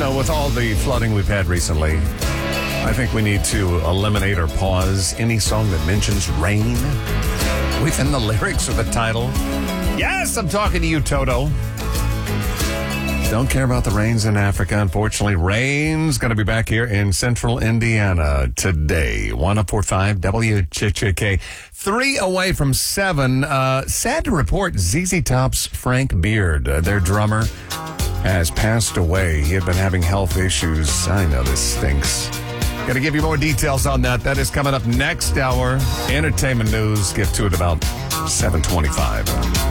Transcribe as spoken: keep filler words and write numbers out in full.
know, with all the flooding we've had recently, I think we need to eliminate or pause any song that mentions rain within the lyrics or the title. Yes, I'm talking to you, Toto. Don't care about the rains in Africa. Unfortunately, rain's going to be back here in central Indiana today. one oh four point five W Ch Ch K. Three away from seven. Uh, sad to report, Z Z Top's Frank Beard, uh, their drummer, has passed away. He had been having health issues. I know this stinks. Got to give you more details on that. That is coming up next hour. Entertainment news. Get to it about seven twenty-five.